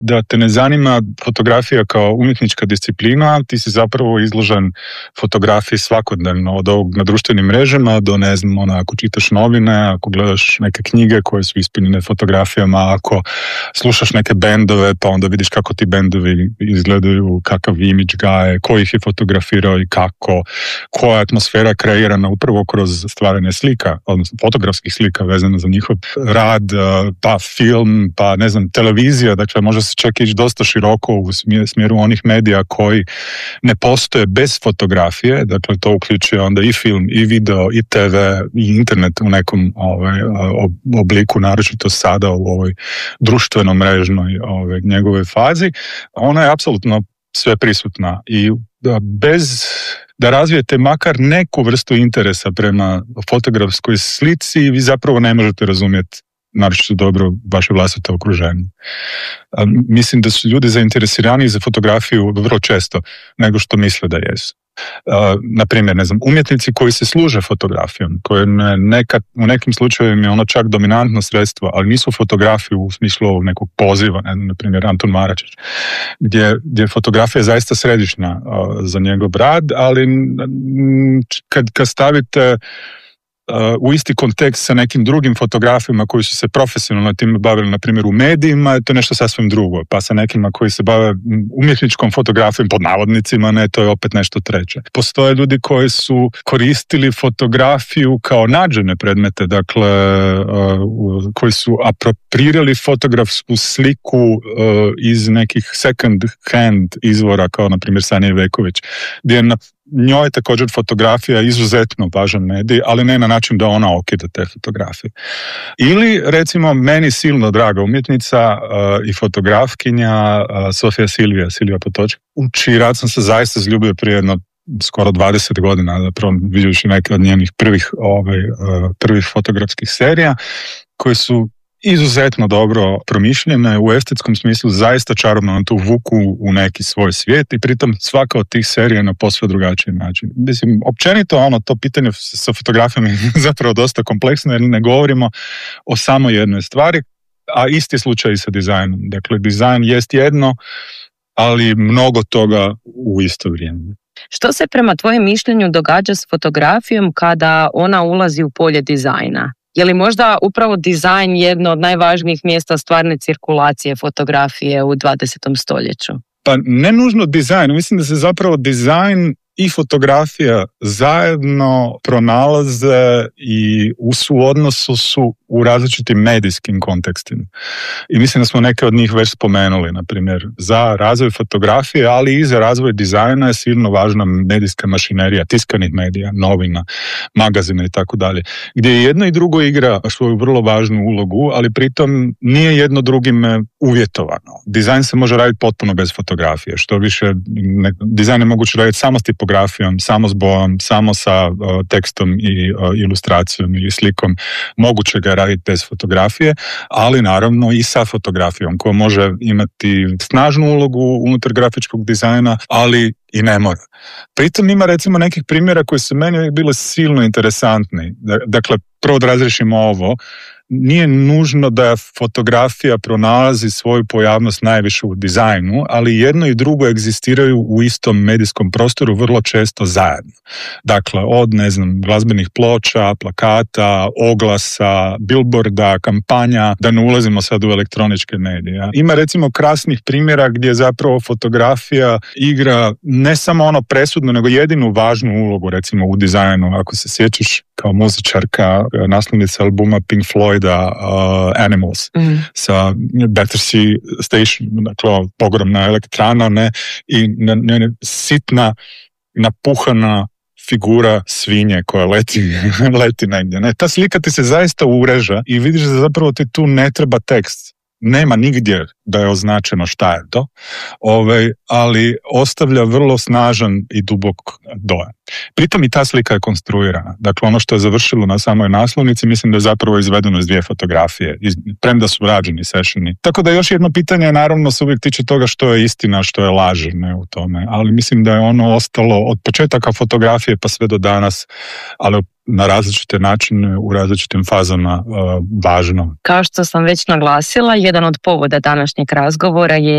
da te ne zanima fotografija kao umjetnička disciplina, ti si zapravo izložen fotografiji svakodnevno, od ovog na društvenim mrežama do, ne znam, ako čitaš novine, ako gledaš neke knjige koje su ispunjene fotografijama, ako slušaš neke bendove, pa onda vidiš kako ti bendovi izgledaju, kakav imidž gaje, ko ih je fotografirao i kako, koja je atmosfera kreirana upravo kroz stvaranje slika, odnosno fotografskih slika vezano za njihov rad, pa film, pa ne znam, televizija, dakle može se čak ići dosta široko u smjeru onih medija koji ne postoje bez fotografije, dakle to uključuje onda i film, i video, i TV, i internet u nekom obliku, naročito sada u ovoj društveno-mrežnoj njegove fazi. Ona je apsolutno sve prisutna i bez da razvijete makar neku vrstu interesa prema fotografskoj slici, vi zapravo ne možete razumjeti naročito dobro vaše vlastito okruženje. Mislim da su ljudi zainteresiraniji za fotografiju vrlo često nego što misle da jesu. Na primjer, ne znam, umjetnici koji se služe fotografijom, koje nekad, u nekim slučajevima je ono čak dominantno sredstvo, ali nisu fotografiju u smislu ovog nekog poziva, na primjer Antun Maračić, gdje fotografija je zaista središnja za njegov rad, ali kad stavite u isti kontekst sa nekim drugim fotografima koji su se profesionalno time bavili, na primjer u medijima, to je nešto sasvim drugo. Pa sa nekima koji se bave umjetničkom fotografijom, pod navodnicima, ne, to je opet nešto treće. Postoje ljudi koji su koristili fotografiju kao nađene predmete, dakle, koji su aproprirali fotografsku sliku iz nekih second hand izvora, kao na primjer Sanja Iveković, gdje je njoj je također fotografija izuzetno važan medij, ali ne na način da ona okida te fotografije. Ili, recimo, meni silno draga umjetnica i fotografkinja Sofija Silvija Potočnik, u čiji rad sam se zaista zljubio prije jedno skoro 20 godina, zapravo viđujući neke od njenih prvih fotografskih serija, koje su izuzetno dobro promišljene, u estetskom smislu zaista čarobno na tu vuku u neki svoj svijet i pritom svaka od tih serija na posve drugačiji način. Mislim, općenito to pitanje sa fotografijom je zapravo dosta kompleksno jer ne govorimo o samo jednoj stvari, a isti slučaj i sa dizajnom. Dakle, dizajn jest jedno, ali mnogo toga u isto vrijeme. Što se prema tvojem mišljenju događa s fotografijom kada ona ulazi u polje dizajna? Je li možda upravo dizajn jedno od najvažnijih mjesta stvarne cirkulacije fotografije u 20. stoljeću? Pa ne nužno dizajn, mislim da se zapravo dizajn i fotografija zajedno pronalaze i u suodnosu su u različitim medijskim kontekstima. I mislim da smo neke od njih već spomenuli, na primjer, za razvoj fotografije, ali i za razvoj dizajna je silno važna medijska mašinerija, tiskanih medija, novina, magazina i tako dalje, gdje jedno i drugo igra svoju vrlo važnu ulogu, ali pritom nije jedno drugim uvjetovano. Dizajn se može raditi potpuno bez fotografije, što više dizajn je moguće raditi samo s tipografijom, samo s bojom, samo sa tekstom i ilustracijom ili slikom, moguće ga raditi bez fotografije, ali naravno i sa fotografijom koja može imati snažnu ulogu unutar grafičkog dizajna, ali i ne mora. Pritom ima recimo nekih primjera koji su meni bili silno interesantni. Dakle, prvo da razriješimo ovo, nije nužno da fotografija pronalazi svoju pojavnost najviše u dizajnu, ali jedno i drugo egzistiraju u istom medijskom prostoru vrlo često zajedno. Dakle, od, glazbenih ploča, plakata, oglasa, billboarda, kampanja, da ne ulazimo sad u elektroničke medije. Ima recimo krasnih primjera gdje zapravo fotografija igra ne samo presudno, nego jedinu važnu ulogu recimo u dizajnu. Ako se sjećaš kao muzičarka naslovnice albuma Pink Floyda Animals sa Battersea Station, dakle ogromna elektrana i sitna napuhana figura svinje koja leti negdje. Ta slika ti se zaista ureža i vidiš da zapravo ti tu ne treba tekst. Nema nigdje da je označeno šta je to, ali ostavlja vrlo snažan i dubok dojam. Pritom i ta slika je konstruirana. Dakle, ono što je završilo na samoj naslovnici, mislim da je zapravo izvedeno iz 2 fotografije, premda su rađeni sessioni. Tako da još jedno pitanje naravno se uvijek tiče toga što je istina, što je laž, ne u tome. Ali mislim da je ono ostalo od početaka fotografije pa sve do danas, ali na različite načine u različitim fazama važno. Kao što sam već naglasila, jedan od povoda današnjeg razgovora je